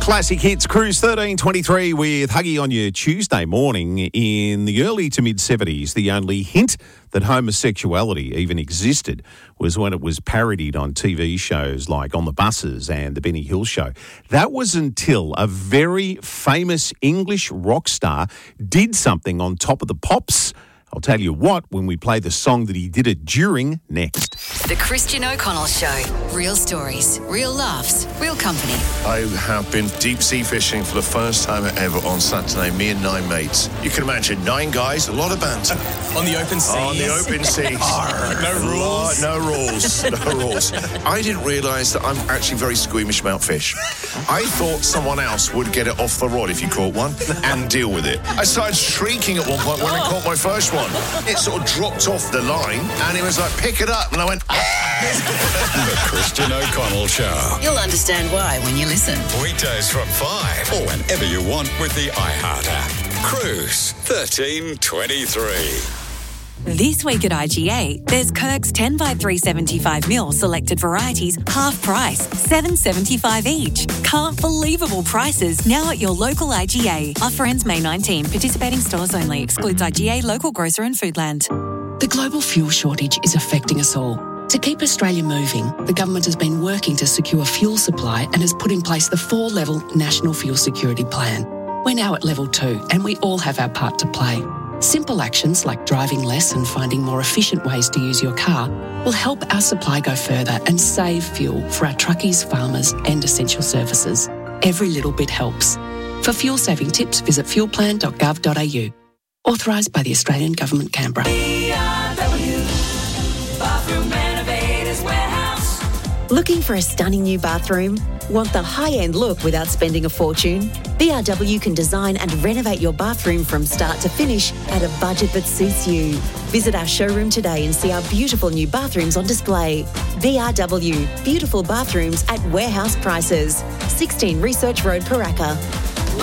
Classic Hits Cruise 1323 with Huggy on your Tuesday morning. In the early to mid-70s, the only hint that homosexuality even existed was when it was parodied on TV shows like On the Buses and The Benny Hill Show. That was until a very famous English rock star did something on Top of the Pops. I'll tell you what when we play the song that he did it during next. The Christian O'Connell Show. Real stories, real laughs, real company. I have been deep sea fishing for the first time ever on Saturday, me and 9 mates. You can imagine 9 guys, a lot of banter. On the open seas. On the open seas. No rules. No rules. No rules. I didn't realise that I'm actually very squeamish about fish. I thought someone else would get it off the rod if you caught one and deal with it. I started shrieking at one point when I caught my first one. It sort of dropped off the line and it was like, pick it up. And I went, The Christian O'Connell Show. You'll understand why when you listen. Weekdays from 5 or whenever you want with the iHeart app. Cruise 1323. This week at IGA, there's Kirk's 10 by 375 mil selected varieties, half price, $7.75 each. Can't believable prices now at your local IGA. Offer ends May 19. Participating stores only. Excludes IGA, local grocer and Foodland. The global fuel shortage is affecting us all. To keep Australia moving, the government has been working to secure fuel supply and has put in place the 4-level National Fuel Security Plan. We're now at level 2 and we all have our part to play. Simple actions like driving less and finding more efficient ways to use your car will help our supply go further and save fuel for our truckies, farmers and essential services. Every little bit helps. For fuel saving tips, visit fuelplan.gov.au. Authorised by the Australian Government, Canberra. Looking for a stunning new bathroom? Want the high-end look without spending a fortune? BRW can design and renovate your bathroom from start to finish at a budget that suits you. Visit our showroom today and see our beautiful new bathrooms on display. BRW, beautiful bathrooms at warehouse prices. 16 Research Road, Paraka.